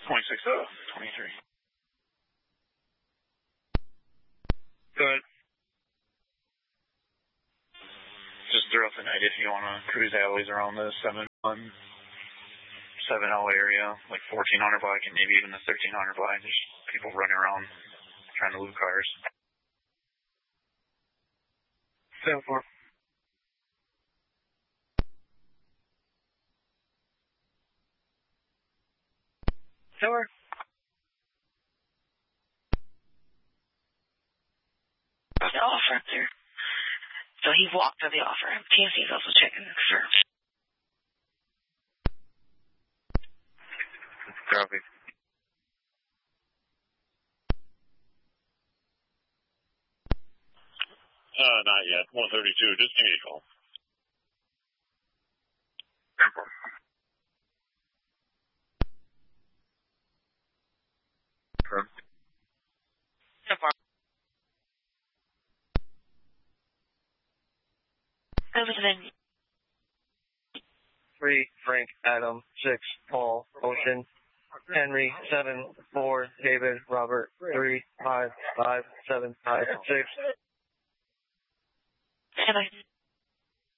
23. Good. Just throughout the night, if you want to cruise alleyways around the 7-1, 7-0 area, like 1400 block and maybe even the 1300 block, there's people running around trying to loot cars. 7-4. Sure. The offer up there. So he walked to the offer. TNC is also checking for. Copy. Not yet. 132. Just give me a call. So far. Over to the venue. 3, Frank, Adam, 6, Paul, Ocean, Henry, 7, 4, David, Robert, 3, 5, 5, 7, 5, 6. Bye-bye.